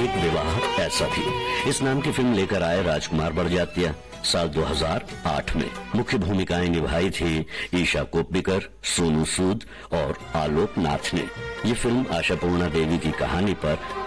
एक विवाह ऐसा भी। इस नाम की फिल्म लेकर आए राजकुमार बड़जात्या। साल 2008 में मुख्य भूमिकाएं निभाई थी ईशा कोप्पिकर, सोनू सूद और आलोक नाथ ने। ये फिल्म आशापूर्णा देवी की कहानी पर